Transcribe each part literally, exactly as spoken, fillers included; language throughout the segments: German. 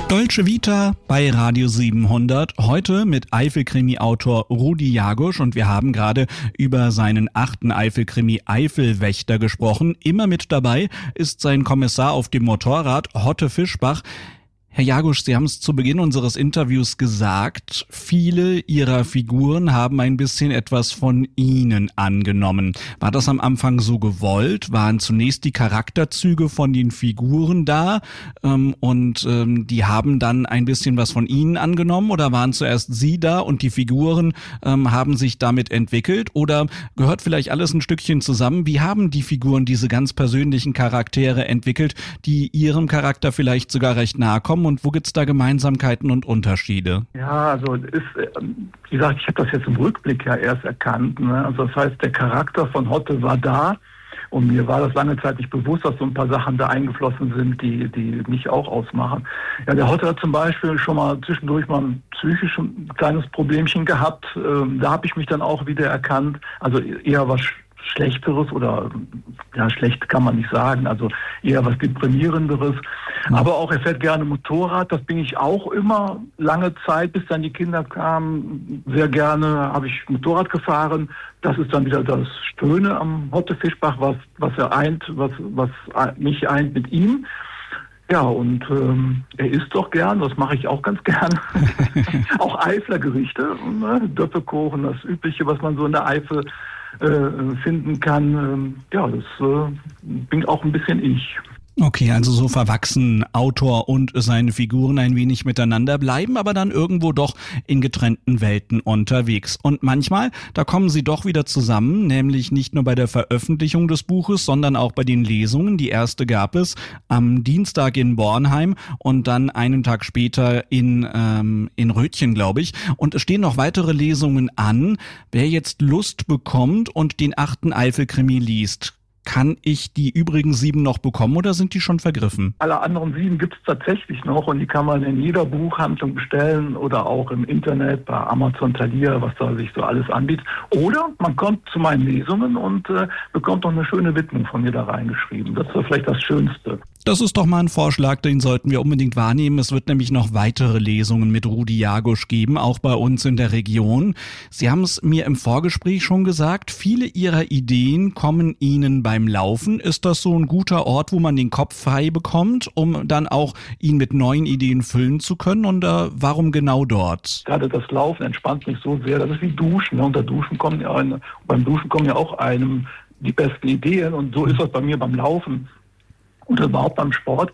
Dolce Vita bei Radio siebenhundert, heute mit Eifel-Krimi-Autor Rudi Jagusch, und wir haben gerade über seinen achten Eifel-Krimi Eifelwächter gesprochen. Immer mit dabei ist sein Kommissar auf dem Motorrad, Hotte Fischbach. Herr Jagusch, Sie haben es zu Beginn unseres Interviews gesagt, viele Ihrer Figuren haben ein bisschen etwas von Ihnen angenommen. War das am Anfang so gewollt? Waren zunächst die Charakterzüge von den Figuren da ähm, und ähm, die haben dann ein bisschen was von Ihnen angenommen, oder waren zuerst Sie da und die Figuren ähm, haben sich damit entwickelt, oder gehört vielleicht alles ein Stückchen zusammen? Wie haben die Figuren diese ganz persönlichen Charaktere entwickelt, die Ihrem Charakter vielleicht sogar recht nahe kommen? Und wo gibt's da Gemeinsamkeiten und Unterschiede? Ja, also ist, wie gesagt, ich habe das jetzt im Rückblick ja erst erkannt. Ne? Also das heißt, der Charakter von Hotte war da und mir war das lange Zeit nicht bewusst, dass so ein paar Sachen da eingeflossen sind, die, die mich auch ausmachen. Ja, der Hotte hat zum Beispiel schon mal zwischendurch mal ein psychisch ein kleines Problemchen gehabt. Ähm, da habe ich mich dann auch wieder erkannt. Also eher was Schlechteres oder, ja, schlecht kann man nicht sagen, also eher was Deprimierenderes. Ja. Aber auch, er fährt gerne Motorrad, das bin ich auch immer lange Zeit, bis dann die Kinder kamen. Sehr gerne habe ich Motorrad gefahren. Das ist dann wieder das Schöne am Hotte Fischbach, was, was er eint, was, was mich eint mit ihm. Ja, und ähm, er isst doch gern, das mache ich auch ganz gern. Auch Eifler Gerichte, ne? Döpfelkuchen, das Übliche, was man so in der Eifel äh, finden kann. Ja, das äh, bin auch ein bisschen ich. Okay, also so verwachsen Autor und seine Figuren ein wenig miteinander, bleiben aber dann irgendwo doch in getrennten Welten unterwegs. Und manchmal, da kommen sie doch wieder zusammen, nämlich nicht nur bei der Veröffentlichung des Buches, sondern auch bei den Lesungen. Die erste gab es am Dienstag in Bornheim und dann einen Tag später in, ähm, in Rötchen, glaube ich. Und es stehen noch weitere Lesungen an. Wer jetzt Lust bekommt und den achten Eifel-Krimi liest, kann ich die übrigen sieben noch bekommen oder sind die schon vergriffen? Alle anderen sieben gibt es tatsächlich noch und die kann man in jeder Buchhandlung bestellen oder auch im Internet bei Amazon, Thalia, was da sich so alles anbietet. Oder man kommt zu meinen Lesungen und äh, bekommt noch eine schöne Widmung von mir da reingeschrieben. Das ist vielleicht das Schönste. Das ist doch mal ein Vorschlag, den sollten wir unbedingt wahrnehmen. Es wird nämlich noch weitere Lesungen mit Rudi Jagusch geben, auch bei uns in der Region. Sie haben es mir im Vorgespräch schon gesagt, viele Ihrer Ideen kommen Ihnen beim Laufen. Ist das so ein guter Ort, wo man den Kopf frei bekommt, um dann auch ihn mit neuen Ideen füllen zu können? Und äh, warum genau dort? Gerade das Laufen entspannt mich so sehr. Das ist wie Duschen. Ne? Unter Duschen kommen ja eine, beim Duschen kommen ja auch einem die besten Ideen. Und so ist das bei mir beim Laufen. Oder überhaupt beim Sport.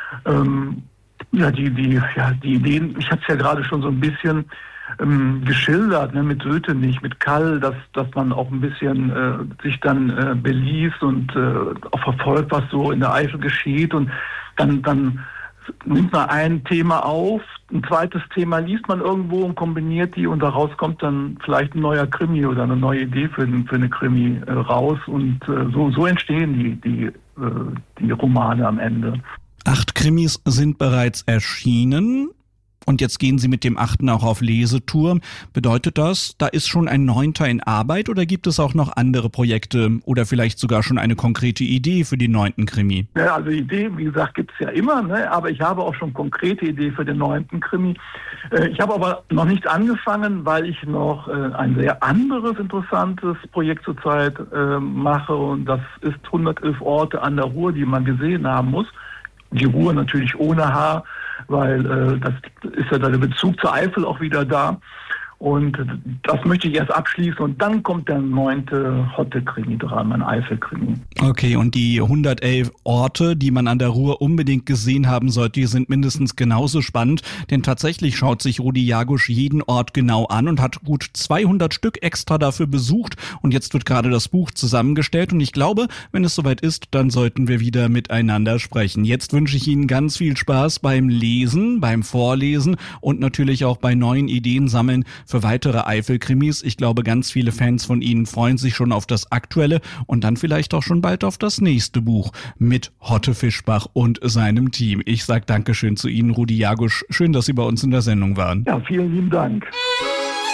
Ähm, ja, die, die, ja, die Ideen, ich hatte es ja gerade schon so ein bisschen ähm, geschildert, ne, mit Sötenich, mit Kall, dass, dass man auch ein bisschen äh, sich dann äh, beliest und äh, auch verfolgt, was so in der Eifel geschieht. Und dann, dann nimmt man ein Thema auf, ein zweites Thema liest man irgendwo und kombiniert die und daraus kommt dann vielleicht ein neuer Krimi oder eine neue Idee für, für eine Krimi äh, raus. Und äh, so, so entstehen die, die die Romane am Ende. Acht Krimis sind bereits erschienen und jetzt gehen Sie mit dem achten auch auf Lesetour. Bedeutet das, da ist schon ein neunter in Arbeit oder gibt es auch noch andere Projekte oder vielleicht sogar schon eine konkrete Idee für den neunten Krimi? Ja, also Ideen, wie gesagt, gibt es ja immer, ne? Aber ich habe auch schon konkrete Idee für den neunten Krimi. Ich habe aber noch nicht angefangen, weil ich noch ein sehr anderes, interessantes Projekt zurzeit mache und das ist hundertelf Orte an der Ruhr, die man gesehen haben muss. Die Ruhr natürlich ohne Haar, weil äh, das ist ja der Bezug zur Eifel auch wieder da. Und das möchte ich erst abschließen und dann kommt der neunte Hotte-Krimi dran, mein Eifel-Krimi. Okay, und die hundertelf Orte, die man an der Ruhr unbedingt gesehen haben sollte, die sind mindestens genauso spannend, denn tatsächlich schaut sich Rudi Jagusch jeden Ort genau an und hat gut zweihundert Stück extra dafür besucht und jetzt wird gerade das Buch zusammengestellt und ich glaube, wenn es soweit ist, dann sollten wir wieder miteinander sprechen. Jetzt wünsche ich Ihnen ganz viel Spaß beim Lesen, beim Vorlesen und natürlich auch bei neuen Ideen sammeln für weitere Eifel-Krimis. Ich glaube, ganz viele Fans von Ihnen freuen sich schon auf das aktuelle und dann vielleicht auch schon bald auf das nächste Buch mit Hotte Fischbach und seinem Team. Ich sage Dankeschön zu Ihnen, Rudi Jagusch. Schön, dass Sie bei uns in der Sendung waren. Ja, vielen lieben Dank.